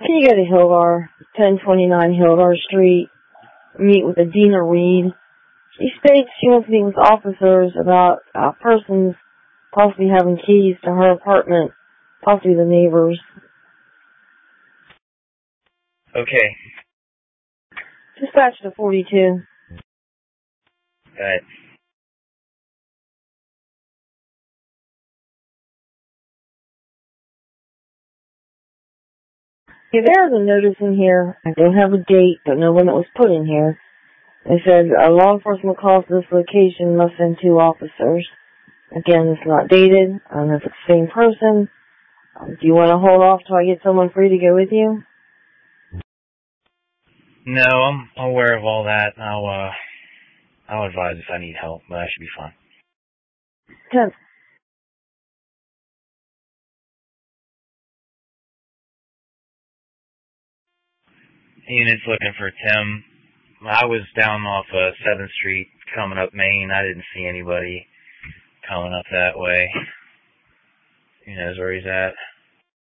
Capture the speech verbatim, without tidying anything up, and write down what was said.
Can you go to Hildar, ten twenty-nine Hildar Street, meet with Adina Reed? She states she wants to meet with officers about uh, persons possibly having keys to her apartment, possibly the neighbors. Okay. Dispatch to forty-two. Right. Yeah, there's a notice in here. I don't have a date, don't know when it was put in here. It says a law enforcement call to this location must send two officers. Again, it's not dated. I don't know if it's the same person. Um, do you want to hold off till I get someone free to go with you? No, I'm aware of all that. I'll, uh, I'll advise if I need help, but I should be fine. Ten. Unit's looking for Tim. I was down off uh, seventh Street coming up Main. I didn't see anybody coming up that way. He knows where he's at.